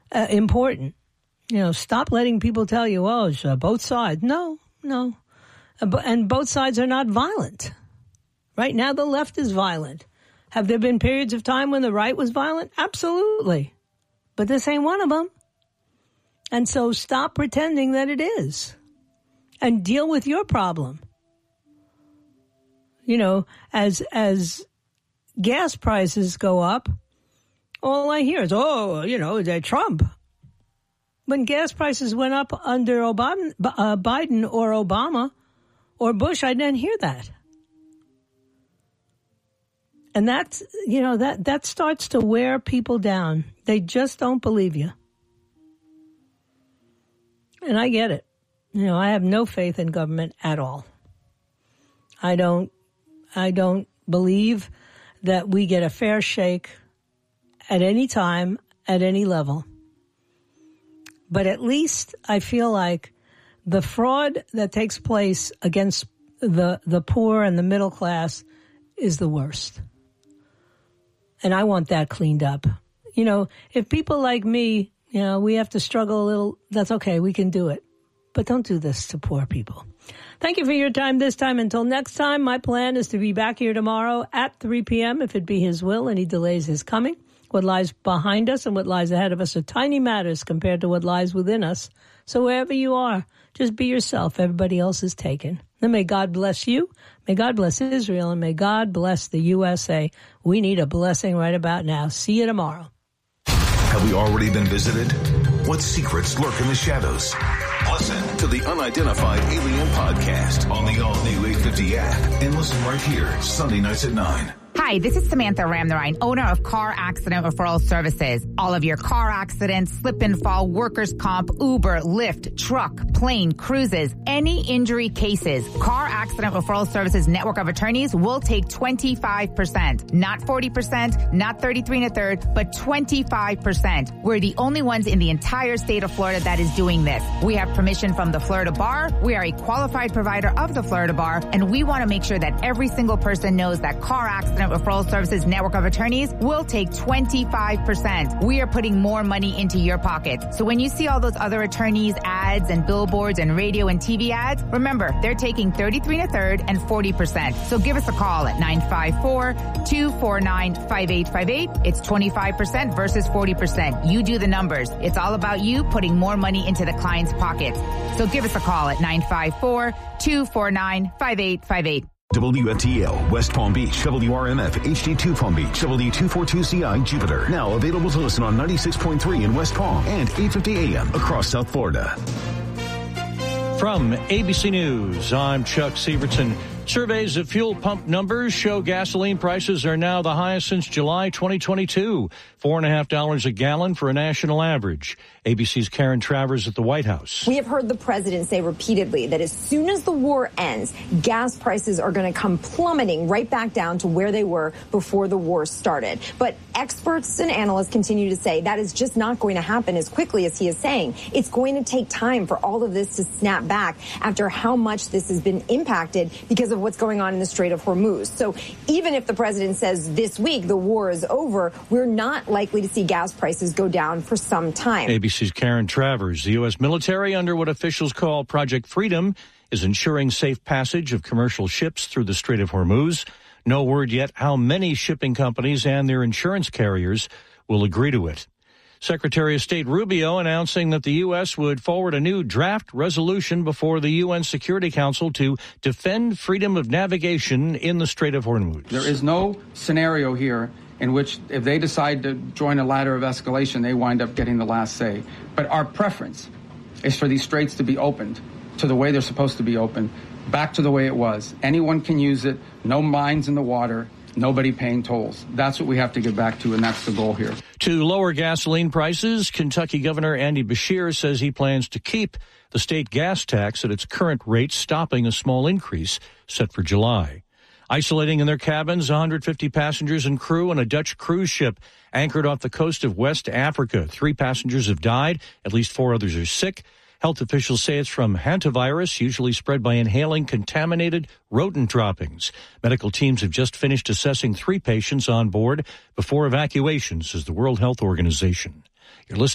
important. Stop letting people tell you, oh, it's both sides. No. And both sides are not violent. Right now, the left is violent. Have there been periods of time when the right was violent? Absolutely. But this ain't one of them. And so stop pretending that it is. And deal with your problem. As gas prices go up, all I hear is, they're Trump. When gas prices went up under Biden or Obama or Bush, I didn't hear that. And that's, that starts to wear people down. They just don't believe you. And I get it. I have no faith in government at all. I don't believe that we get a fair shake at any time, at any level. But at least I feel like the fraud that takes place against the poor and the middle class is the worst. And I want that cleaned up. If people like me, we have to struggle a little, that's okay, we can do it. But don't do this to poor people. Thank you for your time this time. Until next time, my plan is to be back here tomorrow at 3 p.m. if it be his will and he delays his coming. What lies behind us and what lies ahead of us are tiny matters compared to what lies within us. So wherever you are, just be yourself. Everybody else is taken. And may God bless you. May God bless Israel. And may God bless the USA. We need a blessing right about now. See you tomorrow. Have we already been visited? What secrets lurk in the shadows? Listen to the Unidentified Alien Podcast on the all-new 850 app and listen right here, Sunday nights at 9. Hi, this is Samantha Ramnarine, owner of Car Accident Referral Services. All of your car accidents, slip and fall, workers' comp, Uber, Lyft, truck, plane, cruises, any injury cases. Car Accident Referral Services network of attorneys will take 25%. Not 40%, not 33 1/3, but 25%. We're the only ones in the entire state of Florida that is doing this. We have permission from the Florida Bar. We are a qualified provider of the Florida Bar, and we want to make sure that every single person knows that Car Accident Referral Services network of attorneys will take 25%. We are putting more money into your pocket. So when you see all those other attorneys' ads and billboards and radio and TV ads, remember, they're taking 33 1/3 and 40%. So give us a call at 954-249-5858. It's 25% versus 40%. You do the numbers. It's all about you putting more money into the client's pockets. So give us a call at 954-249-5858. WFTL, West Palm Beach, WRMF, HD2 Palm Beach, W242CI, Jupiter. Now available to listen on 96.3 in West Palm and 850 AM across South Florida. From ABC News, I'm Chuck Sievertson. Surveys of fuel pump numbers show gasoline prices are now the highest since July 2022, $4.50 a gallon for a national average. ABC's Karen Travers at the White House. We have heard the president say repeatedly that as soon as the war ends, gas prices are going to come plummeting right back down to where they were before the war started. But experts and analysts continue to say that is just not going to happen as quickly as he is saying. It's going to take time for all of this to snap back after how much this has been impacted because of what's going on in the Strait of Hormuz. So even if the president says this week the war is over, we're not likely to see gas prices go down for some time. ABC's Karen Travers. The U.S. military, under what officials call Project Freedom, is ensuring safe passage of commercial ships through the Strait of Hormuz. No word yet how many shipping companies and their insurance carriers will agree to it. Secretary of State Rubio announcing that the U.S. would forward a new draft resolution before the UN Security Council to defend freedom of navigation in the Strait of Hormuz. There is no scenario here in which if they decide to join a ladder of escalation, they wind up getting the last say. But our preference is for these straits to be opened to the way they're supposed to be open, back to the way it was. Anyone can use it, no mines in the water, nobody paying tolls. That's what we have to get back to, and that's the goal here. To lower gasoline prices, Kentucky Governor Andy Beshear says he plans to keep the state gas tax at its current rate, stopping a small increase set for July. Isolating in their cabins, 150 passengers and crew on a Dutch cruise ship anchored off the coast of West Africa. 3 passengers have died. At least 4 others are sick. Health officials say it's from hantavirus, usually spread by inhaling contaminated rodent droppings. Medical teams have just finished assessing 3 patients on board before evacuation, says the World Health Organization. You're listening